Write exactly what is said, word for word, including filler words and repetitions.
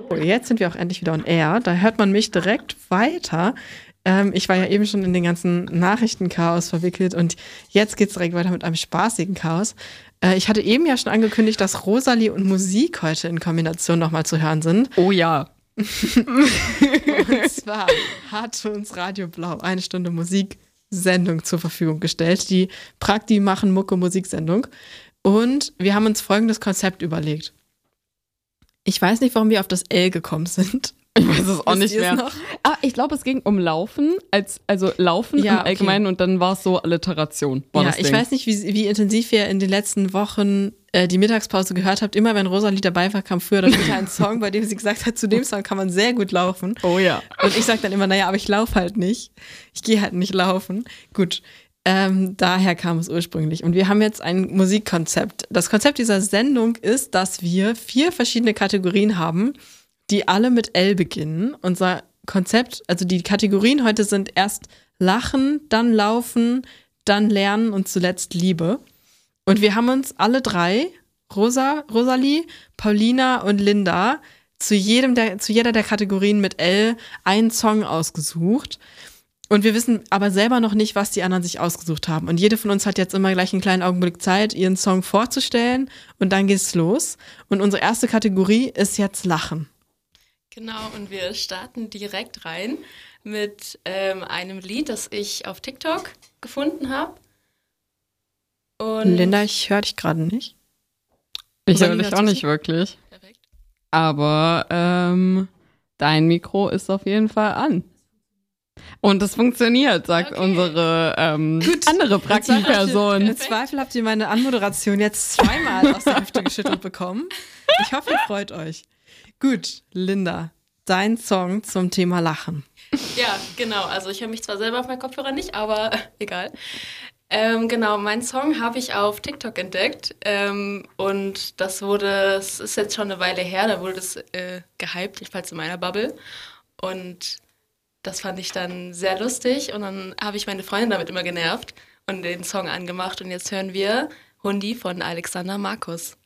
Jetzt sind wir auch endlich wieder on air. Da hört man mich direkt weiter. Ähm, ich war ja eben schon in den ganzen Nachrichtenchaos verwickelt und jetzt geht's direkt weiter mit einem spaßigen Chaos. Äh, ich hatte eben ja schon angekündigt, dass Rosalie und Musik heute in Kombination nochmal zu hören sind. Oh ja. Und zwar hat uns Radio Blau eine Stunde Musiksendung zur Verfügung gestellt, die Prakti machen Mucke Musiksendung. Und wir haben uns folgendes Konzept überlegt. Ich weiß nicht, warum wir auf das L gekommen sind. Ich weiß es auch nicht mehr. Noch? Ah, ich glaube, es ging um Laufen, als, also Laufen Ja, im Allgemeinen okay. und dann war es so Alliteration. War Ja, das ich Ding. weiß nicht, wie, wie intensiv ihr in den letzten Wochen äh, die Mittagspause gehört habt. Immer wenn Rosalie dabei war, kam früher oder später ein Song, bei dem sie gesagt hat, zu dem Song kann man sehr gut laufen. Oh ja. Und ich sage dann immer, naja, aber ich laufe halt nicht. Ich gehe halt nicht laufen. Gut, ähm, daher kam es ursprünglich. Und wir haben jetzt ein Musikkonzept. Das Konzept dieser Sendung ist, dass wir vier verschiedene Kategorien haben, die alle mit L beginnen. Unser Konzept, also die Kategorien heute sind erst Lachen, dann Laufen, dann Lernen und zuletzt Liebe. Und wir haben uns alle drei, Rosa, Rosalie, Paulina und Linda, zu jedem der, zu jeder der Kategorien mit L einen Song ausgesucht. Und wir wissen aber selber noch nicht, was die anderen sich ausgesucht haben. Und jede von uns hat jetzt immer gleich einen kleinen Augenblick Zeit, ihren Song vorzustellen. Und dann geht's los. Und unsere erste Kategorie ist jetzt Lachen. Genau, und wir starten direkt rein mit ähm, einem Lied, das ich auf TikTok gefunden habe. Und Linda, ich höre dich gerade nicht. Ich Rosalie, höre dich hörst auch du nicht sie? wirklich. Perfekt. Aber ähm, dein Mikro ist auf jeden Fall an. Und es funktioniert, sagt Okay. unsere ähm, andere Praktikperson. Im Zweifel habt ihr meine Anmoderation jetzt zweimal aus der Hüfte geschüttelt bekommen. Ich hoffe, ihr freut euch. Gut, Linda, dein Song zum Thema Lachen. Ja, genau. Also ich höre mich zwar selber auf meinen Kopfhörer nicht, aber egal. Ähm, genau, meinen Song habe ich auf TikTok entdeckt ähm, und das wurde, es ist jetzt schon eine Weile her, da wurde das äh, gehypt, jedenfalls in meiner Bubble. Und das fand ich dann sehr lustig und dann habe ich meine Freundin damit immer genervt und den Song angemacht und jetzt hören wir Hundi von Alexander Markus.